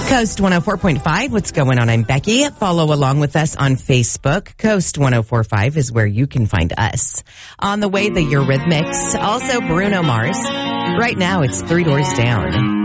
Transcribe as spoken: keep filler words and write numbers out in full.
Coast one oh four point five, what's going on? I'm Becky. Follow along with us on Facebook. Coast one oh four point five is where you can find us. On the way, the Eurythmics. Also, Bruno Mars. Right now, it's Three Doors Down.